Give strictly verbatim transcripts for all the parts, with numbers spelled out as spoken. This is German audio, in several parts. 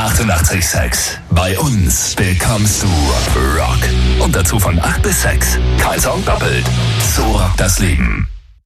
achtundachtzig Komma sechs. Bei uns bekommst du Rock. Und dazu von acht bis sechs. Kein Song doppelt. So rockt das Leben.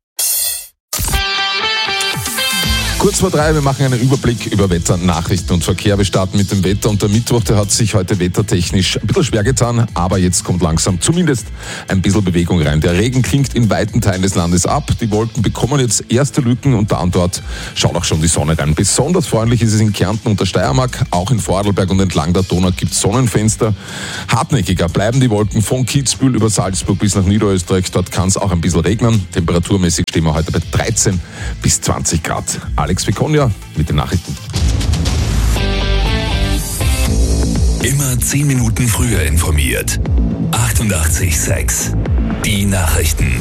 Kurz vor drei, wir machen einen Überblick über Wetter, Nachrichten und Verkehr. Wir starten mit dem Wetter und der Mittwoch, der hat sich heute wettertechnisch ein bisschen schwer getan, aber jetzt kommt langsam zumindest ein bisschen Bewegung rein. Der Regen klingt in weiten Teilen des Landes ab, die Wolken bekommen jetzt erste Lücken und da und dort schaut auch schon die Sonne rein. Besonders freundlich ist es in Kärnten und der Steiermark, auch in Vorarlberg und entlang der Donau gibt es Sonnenfenster. Hartnäckiger bleiben die Wolken von Kitzbühel über Salzburg bis nach Niederösterreich, dort kann es auch ein bisschen regnen. Temperaturmäßig stehen wir heute bei dreizehn bis zwanzig Grad. Alex Viconia mit den Nachrichten. Immer zehn Minuten früher informiert. achtundachtzig Komma sechs. Die Nachrichten.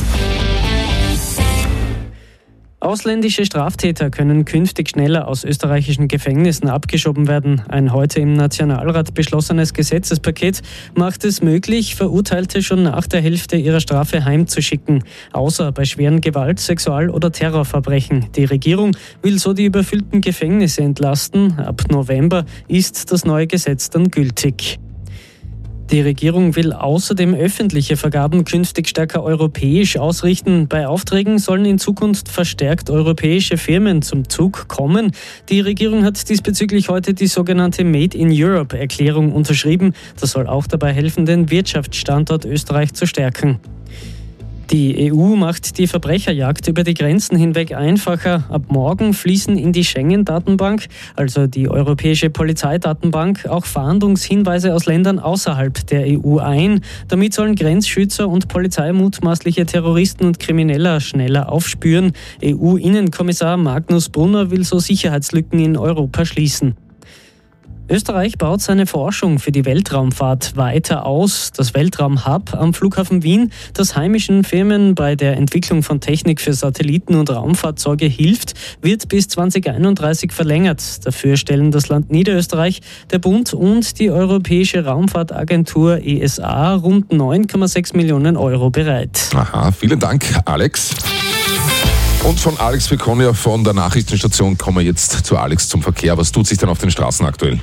Ausländische Straftäter können künftig schneller aus österreichischen Gefängnissen abgeschoben werden. Ein heute im Nationalrat beschlossenes Gesetzespaket macht es möglich, Verurteilte schon nach der Hälfte ihrer Strafe heimzuschicken, außer bei schweren Gewalt-, Sexual- oder Terrorverbrechen. Die Regierung will so die überfüllten Gefängnisse entlasten. Ab November ist das neue Gesetz dann gültig. Die Regierung will außerdem öffentliche Vergaben künftig stärker europäisch ausrichten. Bei Aufträgen sollen in Zukunft verstärkt europäische Firmen zum Zug kommen. Die Regierung hat diesbezüglich heute die sogenannte Made in Europe-Erklärung unterschrieben. Das soll auch dabei helfen, den Wirtschaftsstandort Österreich zu stärken. Die E U macht die Verbrecherjagd über die Grenzen hinweg einfacher. Ab morgen fließen in die Schengen-Datenbank, also die europäische Polizeidatenbank, auch Fahndungshinweise aus Ländern außerhalb der E U ein. Damit sollen Grenzschützer und Polizei mutmaßliche Terroristen und Krimineller schneller aufspüren. E U-Innenkommissar Magnus Brunner will so Sicherheitslücken in Europa schließen. Österreich baut seine Forschung für die Weltraumfahrt weiter aus. Das Weltraumhub am Flughafen Wien, das heimischen Firmen bei der Entwicklung von Technik für Satelliten und Raumfahrzeuge hilft, wird bis zwanzig einunddreißig verlängert. Dafür stellen das Land Niederösterreich, der Bund und die Europäische Raumfahrtagentur E S A rund neun Komma sechs Millionen Euro bereit. Aha, vielen Dank, Alex. Und von Alex Viconia von der Nachrichtenstation kommen wir jetzt zu Alex zum Verkehr. Was tut sich denn auf den Straßen aktuell?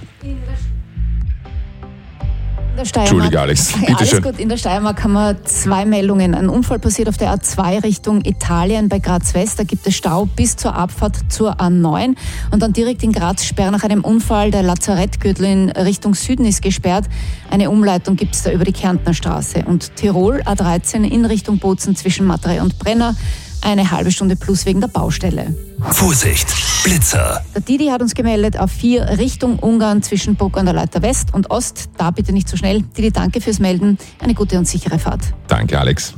Der Steiermark. Entschuldige, Alex. Bitte Alles schön. gut, in der Steiermark haben wir zwei Meldungen. Ein Unfall passiert auf der A zwei Richtung Italien bei Graz West. Da gibt es Stau bis zur Abfahrt zur A neun. Und dann direkt in Graz Sperr nach einem Unfall. Der Lazarettgürtel in Richtung Süden ist gesperrt. Eine Umleitung gibt es da über die Kärntner Straße. Und Tirol A dreizehn in Richtung Bozen zwischen Matrei und Brenner. Eine halbe Stunde plus wegen der Baustelle. Vorsicht, Blitzer. Der Didi hat uns gemeldet, A vier Richtung Ungarn zwischen Bruck an der Leiter West und Ost. Da bitte nicht so schnell. Didi, danke fürs Melden. Eine gute und sichere Fahrt. Danke, Alex.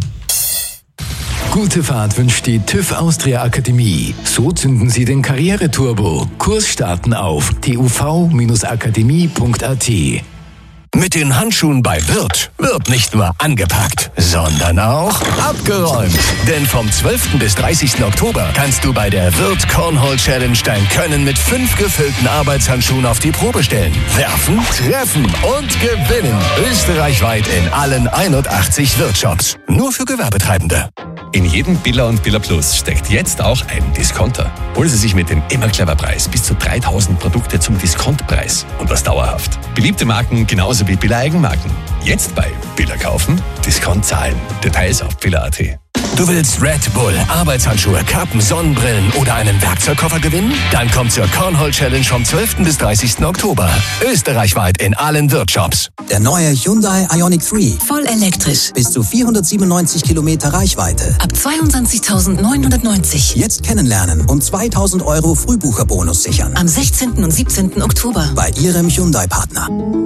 Gute Fahrt wünscht die TÜV Austria Akademie. So zünden Sie den Karriereturbo. Kurs starten auf t u v akademie punkt a t. Mit den Handschuhen bei Wirth wird nicht nur angepackt, sondern auch abgeräumt. Denn vom zwölften bis dreißigsten Oktober kannst du bei der Wirth Cornhole Challenge dein Können mit fünf gefüllten Arbeitshandschuhen auf die Probe stellen. Werfen, treffen und gewinnen. Österreichweit in allen einundachtzig Wirth-Shops. Nur für Gewerbetreibende. In jedem Billa und Billa Plus steckt jetzt auch ein Discounter. Holen Sie sich mit dem Immer-Clever-Preis bis zu dreitausend Produkte zum Diskontpreis und das dauerhaft. Beliebte Marken genauso wie Billa Eigenmarken. Jetzt bei Billa kaufen, Discount zahlen. Details auf billa punkt a t. Du willst Red Bull, Arbeitshandschuhe, Kappen, Sonnenbrillen oder einen Werkzeugkoffer gewinnen? Dann komm zur Cornhole Challenge vom zwölften bis dreißigsten Oktober. Österreichweit in allen Wirth-Shops. Der neue Hyundai Ioniq drei. Voll elektrisch. Bis zu vierhundertsiebenundneunzig Kilometer Reichweite. Ab zweiundzwanzigtausendneunhundertneunzig. Jetzt kennenlernen und zweitausend Euro Frühbucherbonus sichern. Am sechzehnten und siebzehnten Oktober. Bei Ihrem Hyundai-Partner.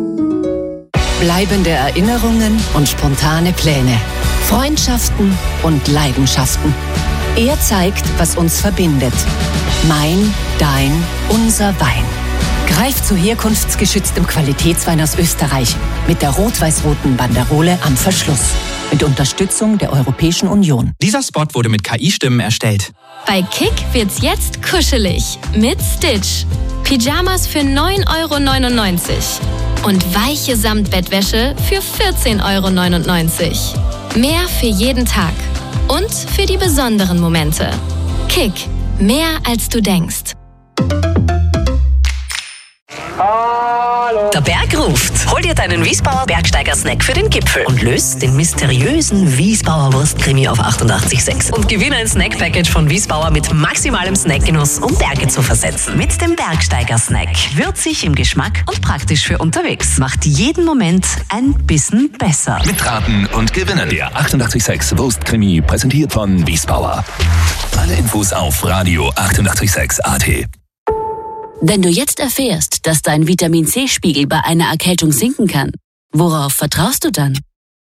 Bleibende Erinnerungen und spontane Pläne. Freundschaften und Leidenschaften. Er zeigt, was uns verbindet. Mein, dein, unser Wein. Greift zu herkunftsgeschütztem Qualitätswein aus Österreich mit der rot-weiß-roten Banderole am Verschluss. Mit Unterstützung der Europäischen Union. Dieser Spot wurde mit K I-Stimmen erstellt. Bei Kick wird's jetzt kuschelig mit Stitch. Pyjamas für neun Euro neunundneunzig und weiche Samtbettwäsche für vierzehn Euro neunundneunzig. Mehr für jeden Tag und für die besonderen Momente. Kick, mehr als du denkst. Hallo! Hallo. Der Berg ruft. Hol dir deinen Wiesbauer Bergsteiger-Snack für den Gipfel und löst den mysteriösen Wiesbauer Wurstkrimi auf achtundachtzig Komma sechs und gewinne ein Snack-Package von Wiesbauer mit maximalem Snackgenuss, um Berge zu versetzen. Mit dem Bergsteiger-Snack. Würzig im Geschmack und praktisch für unterwegs. Macht jeden Moment ein bisschen besser. Mitraten und gewinnen. Der achtundachtzig Komma sechs Wurstkrimi, präsentiert von Wiesbauer. Alle Infos auf Radio achtundachtzig Komma sechs A T. Wenn du jetzt erfährst, dass dein Vitamin-C-Spiegel bei einer Erkältung sinken kann, worauf vertraust du dann?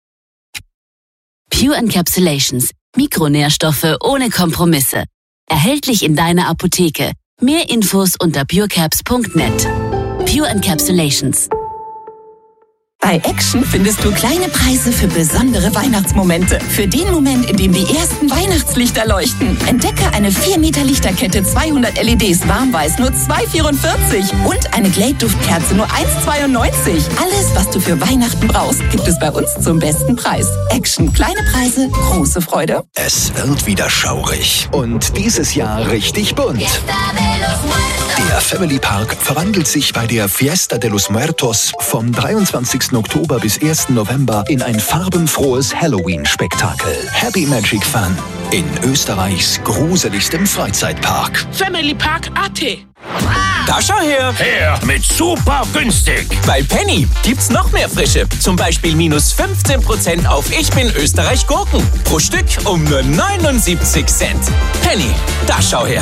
Pure Encapsulations. Mikronährstoffe ohne Kompromisse. Erhältlich in deiner Apotheke. Mehr Infos unter purecaps punkt net. Pure Encapsulations. Bei Action findest du kleine Preise für besondere Weihnachtsmomente. Für den Moment, in dem die ersten Weihnachtslichter leuchten. Entdecke eine vier Meter Lichterkette zweihundert L E Ds warmweiß nur zwei Euro vierundvierzig und eine Glade-Duftkerze nur eins Euro zweiundneunzig. Alles, was du für Weihnachten brauchst, gibt es bei uns zum besten Preis. Action. Kleine Preise, große Freude. Es wird wieder schaurig und dieses Jahr richtig bunt. Der Family Park verwandelt sich bei der Fiesta de los Muertos vom dreiundzwanzigsten Oktober bis ersten November in ein farbenfrohes Halloween-Spektakel. Happy Magic Fun in Österreichs gruseligstem Freizeitpark. Family Park A T. Da schau her! Her mit super günstig! Bei Penny gibt's noch mehr Frische. Zum Beispiel minus fünfzehn Prozent auf Ich bin Österreich Gurken. Pro Stück um nur neunundsiebzig Cent. Penny, da schau her!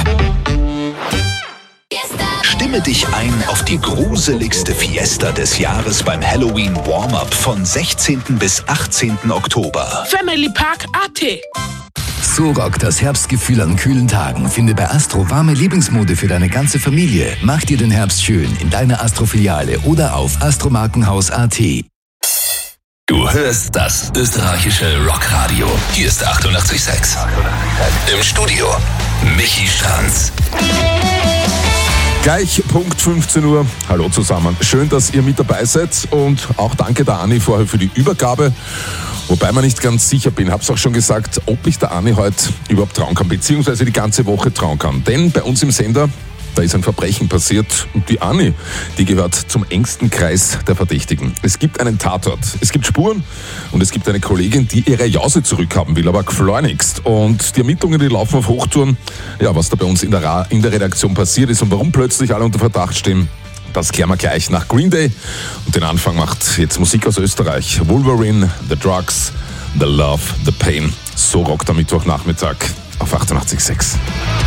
Stimme dich ein auf die gruseligste Fiesta des Jahres beim Halloween Warm-Up von sechzehnten bis achtzehnten Oktober. Family Park A T. So rockt das Herbstgefühl an kühlen Tagen. Finde bei Astro warme Lieblingsmode für deine ganze Familie. Mach dir den Herbst schön in deiner Astro-Filiale oder auf astromarkenhaus punkt a t. Du hörst das österreichische Rockradio. Hier ist achtundachtzig Komma sechs. Im Studio Michi Stranz. Gleich Punkt fünfzehn Uhr. Hallo zusammen. Schön, dass ihr mit dabei seid und auch danke der Anni vorher für die Übergabe. Wobei mir nicht ganz sicher bin, hab's auch schon gesagt, ob ich der Anni heute überhaupt trauen kann, beziehungsweise die ganze Woche trauen kann. Denn bei uns im Sender, da ist ein Verbrechen passiert und die Anni, die gehört zum engsten Kreis der Verdächtigen. Es gibt einen Tatort, es gibt Spuren und es gibt eine Kollegin, die ihre Jause zurückhaben will, aber gefleunigst. Und die Ermittlungen, die laufen auf Hochtouren. Ja, was da bei uns in der, Ra- in der Redaktion passiert ist und warum plötzlich alle unter Verdacht stehen, das klären wir gleich nach Green Day. Und den Anfang macht jetzt Musik aus Österreich. Wolverine, The Drugs, The Love, The Pain. So rockt am Mittwochnachmittag auf achtundachtzig Komma sechs.